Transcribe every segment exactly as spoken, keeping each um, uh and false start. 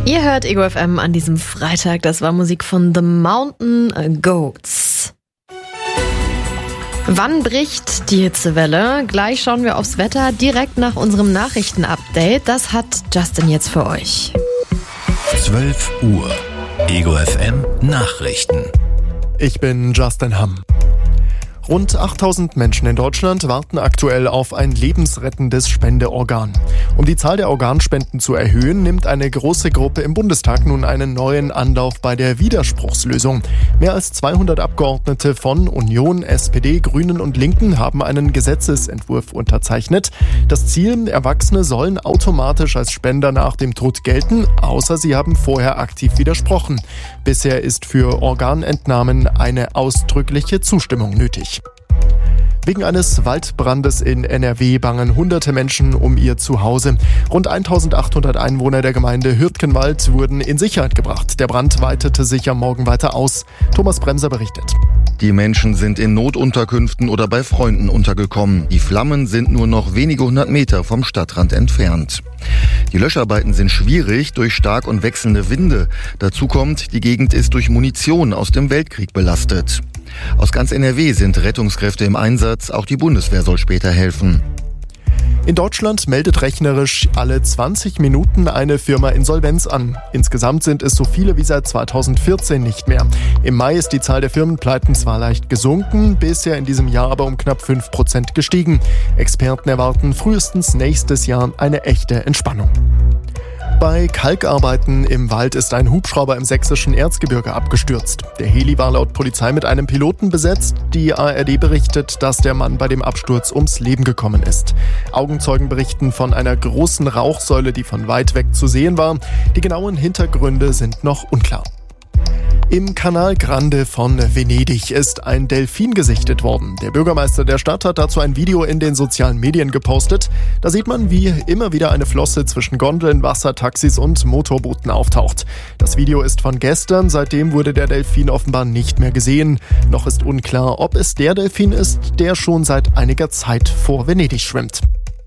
Ihr hört Ego F M an diesem Freitag. Das war Musik von The Mountain Goats. Wann bricht die Hitzewelle? Gleich schauen wir aufs Wetter direkt nach unserem Nachrichtenupdate. Das hat Justin jetzt für euch. zwölf Uhr. Ego F M Nachrichten. Ich bin Justin Hamm. Rund achttausend Menschen in Deutschland warten aktuell auf ein lebensrettendes Spendeorgan. Um die Zahl der Organspenden zu erhöhen, nimmt eine große Gruppe im Bundestag nun einen neuen Anlauf bei der Widerspruchslösung. Mehr als zweihundert Abgeordnete von Union, S P D, Grünen und Linken haben einen Gesetzesentwurf unterzeichnet. Das Ziel: Erwachsene sollen automatisch als Spender nach dem Tod gelten, außer sie haben vorher aktiv widersprochen. Bisher ist für Organentnahmen eine ausdrückliche Zustimmung nötig. Wegen eines Waldbrandes in N R W bangen hunderte Menschen um ihr Zuhause. Rund eintausendachthundert Einwohner der Gemeinde Hürtgenwald wurden in Sicherheit gebracht. Der Brand weitete sich am Morgen weiter aus. Thomas Bremser berichtet. Die Menschen sind in Notunterkünften oder bei Freunden untergekommen. Die Flammen sind nur noch wenige hundert Meter vom Stadtrand entfernt. Die Löscharbeiten sind schwierig durch stark und wechselnde Winde. Dazu kommt, die Gegend ist durch Munition aus dem Weltkrieg belastet. Aus ganz N R W sind Rettungskräfte im Einsatz, auch die Bundeswehr soll später helfen. In Deutschland meldet rechnerisch alle zwanzig Minuten eine Firma Insolvenz an. Insgesamt sind es so viele wie seit zweitausendvierzehn nicht mehr. Im Mai ist die Zahl der Firmenpleiten zwar leicht gesunken, bisher in diesem Jahr aber um knapp fünf Prozent gestiegen. Experten erwarten frühestens nächstes Jahr eine echte Entspannung. Bei Kalkarbeiten im Wald ist ein Hubschrauber im sächsischen Erzgebirge abgestürzt. Der Heli war laut Polizei mit einem Piloten besetzt. Die A R D berichtet, dass der Mann bei dem Absturz ums Leben gekommen ist. Augenzeugen berichten von einer großen Rauchsäule, die von weit weg zu sehen war. Die genauen Hintergründe sind noch unklar. Im Canal Grande von Venedig ist ein Delfin gesichtet worden. Der Bürgermeister der Stadt hat dazu ein Video in den sozialen Medien gepostet. Da sieht man, wie immer wieder eine Flosse zwischen Gondeln, Wassertaxis und Motorbooten auftaucht. Das Video ist von gestern, seitdem wurde der Delfin offenbar nicht mehr gesehen. Noch ist unklar, ob es der Delfin ist, der schon seit einiger Zeit vor Venedig schwimmt.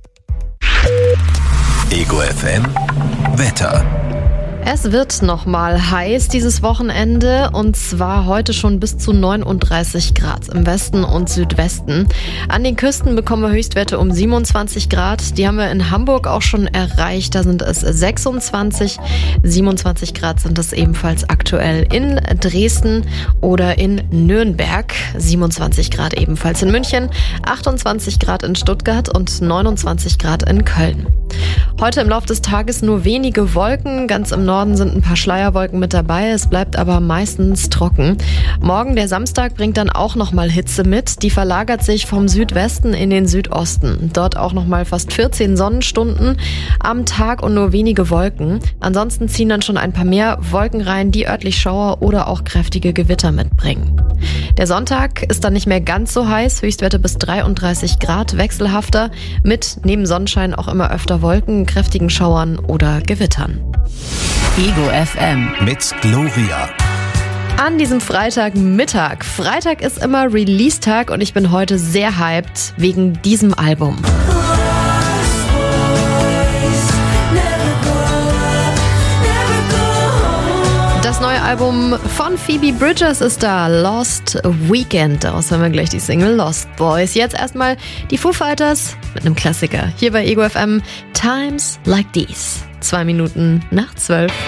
Ego F M Wetter. Es wird nochmal heiß dieses Wochenende und zwar heute schon bis zu neununddreißig Grad im Westen und Südwesten. An den Küsten bekommen wir Höchstwerte um siebenundzwanzig Grad. Die haben wir in Hamburg auch schon erreicht. Da sind es sechsundzwanzig. siebenundzwanzig Grad sind es ebenfalls aktuell in Dresden oder in Nürnberg. siebenundzwanzig Grad ebenfalls in München. achtundzwanzig Grad in Stuttgart und neunundzwanzig Grad in Köln. Heute im Laufe des Tages nur wenige Wolken. Ganz im Norden sind ein paar Schleierwolken mit dabei. Es bleibt aber meistens trocken. Morgen, der Samstag, bringt dann auch nochmal Hitze mit. Die verlagert sich vom Südwesten in den Südosten. Dort auch nochmal fast vierzehn Sonnenstunden am Tag und nur wenige Wolken. Ansonsten ziehen dann schon ein paar mehr Wolken rein, die örtlich Schauer oder auch kräftige Gewitter mitbringen. Der Sonntag ist dann nicht mehr ganz so heiß. Höchstwerte bis dreiunddreißig Grad, wechselhafter. Mit neben Sonnenschein auch immer öfter Wolken, kräftigen Schauern oder Gewittern. Ego F M mit Gloria. An diesem Freitagmittag. Freitag ist immer Release-Tag und ich bin heute sehr hyped wegen diesem Album. Das neue Album von Phoebe Bridgers ist da, Lost Weekend. Daraus hören wir gleich die Single Lost Boys. Jetzt erstmal die Foo Fighters mit einem Klassiker. Hier bei Ego F M, Times Like These. Zwei Minuten nach zwölf.